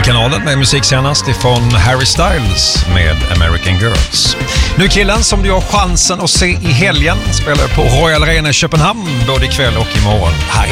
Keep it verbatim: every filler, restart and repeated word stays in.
kanalen med musik senast ifrån Harry Styles med American Girls. Nu killen som du har chansen att se i helgen spelar på Royal Arena i Köpenhamn både ikväll och imorgon. Här